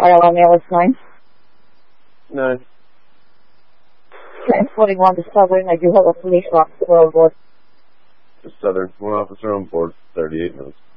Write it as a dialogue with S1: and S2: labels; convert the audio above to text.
S1: RLM Airless 9.
S2: 9.
S1: Transporting 1 to Southern. I do have a police officer on board.
S2: To Southern. 1 officer on board. 38 minutes.